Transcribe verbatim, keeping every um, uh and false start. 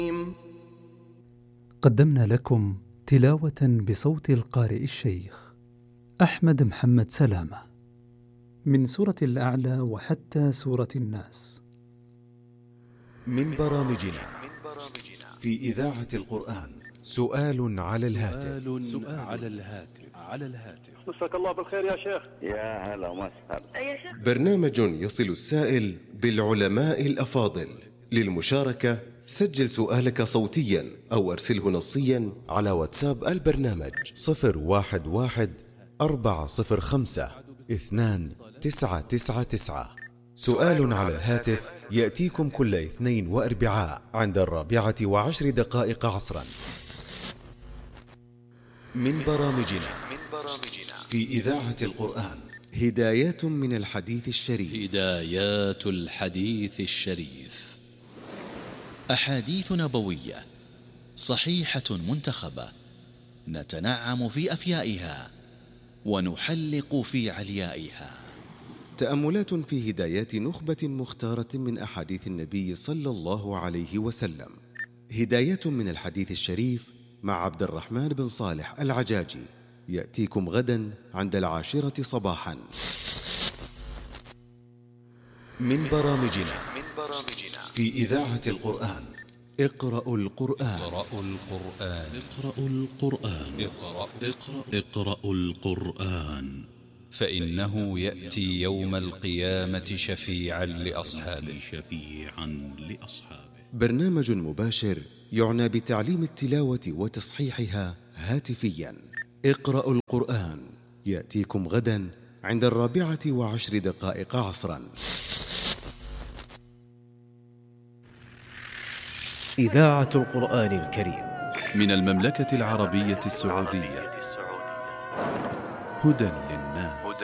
قدمنا لكم تلاوة بصوت القارئ الشيخ أحمد محمد سلامة من سورة الأعلى وحتى سورة الناس. من برامجنا في إذاعة القرآن سؤال على الهاتف. سؤال على الهاتف على الهاتف مساك الله بالخير يا شيخ. يا هلا وسهلا يا شيخ. برنامج يصل السائل بالعلماء الأفاضل. للمشاركة سجل سؤالك صوتيا أو أرسله نصيا على واتساب البرنامج صفر واحد واحد أربعة صفر خمسة اثنان تسعة تسعة تسعة. سؤال على الهاتف يأتيكم كل اثنين وأربعاء عند الرابعة وعشر دقائق عصرا. من برامجنا في إذاعة القرآن هدايات من الحديث الشريف. هدايات الحديث الشريف، أحاديث نبوية صحيحة منتخبة نتنعم في أفيائها ونحلق في عليائها. تأملات في هدايات نخبة مختارة من أحاديث النبي صلى الله عليه وسلم. هدايات من الحديث الشريف مع عبد الرحمن بن صالح العجاجي يأتيكم غدا عند العاشرة صباحا. من برامجنا في إذاعة القرآن اقرأوا القرآن. اقرأوا القرآن اقرأوا القرآن اقرأوا اقرأ اقرأوا القرآن فإنه يأتي يوم القيامة شفيعا لأصحابه شفيعا لأصحابه. برنامج مباشر يعنى بتعليم التلاوة وتصحيحها هاتفيا. اقرأوا القرآن يأتيكم غدا عند الرابعة وعشر دقائق عصرا. إذاعة القرآن الكريم من المملكة العربية السعودية، هدى للناس.